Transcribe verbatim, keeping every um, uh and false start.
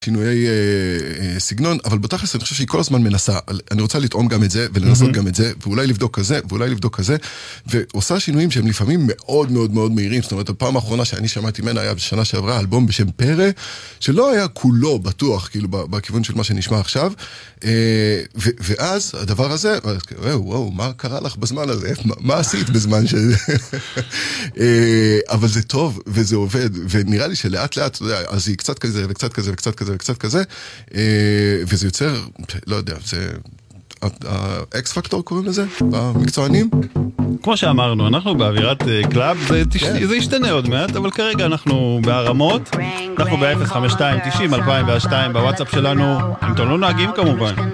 שינויי סגנון, אבל בתכלס אני חושב שהיא כל הזמן מנסה, אני רוצה לטעום גם את זה, ולנסות גם את זה, ואולי לבדוק כזה, ואולי לבדוק כזה, ועושה שינויים שהם לפעמים מאוד מאוד מאוד מהירים, זאת אומרת, הפעם האחרונה שאני שמעתי ממנה היה בשנה שעברה, אלבום בשם פרא, שלא היה כולו בטוח, כאילו, בכיוון של מה שנשמע עכשיו, ואז הדבר הזה, וואו, וואו, מה קרה לך בזמן הזה? מה עשית בזמן ש... אבל זה טוב, וזה עובד, ונראה לי שלאט לאט, אז היא קצת כזה, וקצת כזה, וקצת כזה, וקצת כזה, וזה יוצר, לא יודע, זה האקס פקטור קוראים לזה, במקצוענים. כמו שאמרנו, אנחנו באווירת קלאב, זה ישתנה עוד מעט, אבל כרגע אנחנו בהרמות, אנחנו ב-אפס חמש שתיים תשעים אלפיים ושתיים בוואטסאפ שלנו, אם אתם לא נוהגים כמובן.